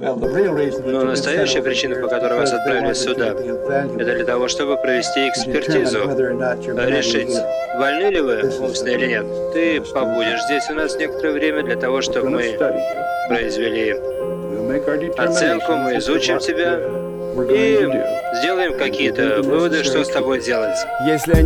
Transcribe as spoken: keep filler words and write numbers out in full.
Но настоящая причина, по которой вас отправили сюда, это для того, чтобы провести экспертизу, решить, больны ли вы умственно или нет. Ты побудешь здесь у нас некоторое время для того, чтобы мы произвели оценку, мы изучим тебя и сделаем какие-то выводы, что с тобой делать. Если они